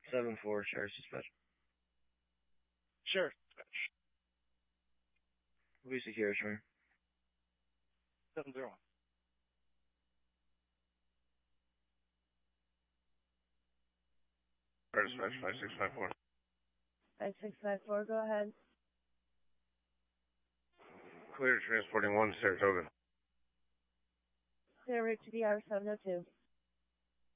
7-4, Sheriff's Dispatch. Sheriff. Louis Secure, Sheriff. 701. Dispatch 5654. 5654, go ahead. Clear transporting 1 Saratoga. Clear route to DR 702.